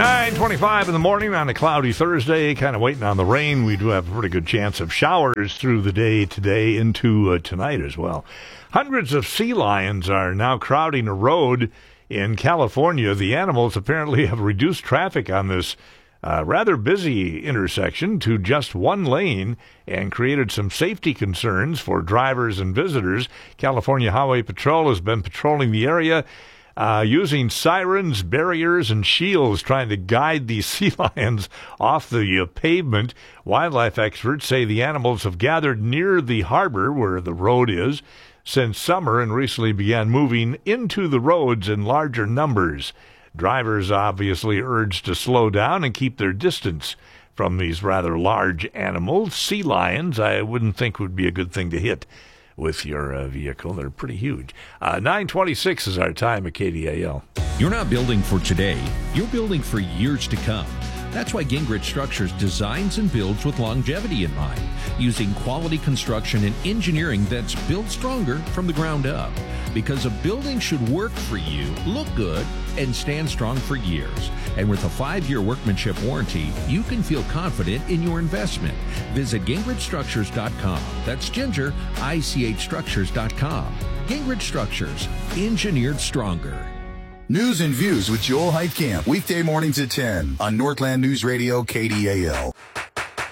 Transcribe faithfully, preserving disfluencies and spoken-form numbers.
nine twenty-five in the morning on a cloudy Thursday, kind of waiting on the rain. We do have a pretty good chance of showers through the day today into uh, tonight as well. Hundreds of sea lions are now crowding a road in California. The animals apparently have reduced traffic on this uh, rather busy intersection to just one lane and created some safety concerns for drivers and visitors. California Highway Patrol has been patrolling the area Uh, using sirens, barriers, and shields, trying to guide these sea lions off the uh, pavement. Wildlife experts say the animals have gathered near the harbor where the road is since summer and recently began moving into the roads in larger numbers. Drivers obviously urged to slow down and keep their distance from these rather large animals. Sea lions, I wouldn't think would be a good thing to hit with your uh, vehicle. They're pretty huge. Uh, nine twenty-six is our time at K D A L. You're not building for today. You're building for years to come. That's why Gingrich Structures designs and builds with longevity in mind, using quality construction and engineering that's built stronger from the ground up. Because a building should work for you, look good, and stand strong for years. And with a five-year workmanship warranty, you can feel confident in your investment. Visit Gingrich Structures dot com. That's Ginger, I C H Structures dot com. Gingrich Structures, engineered stronger. News and Views with Joel Heitkamp, weekday mornings at ten on Northland News Radio K D A L.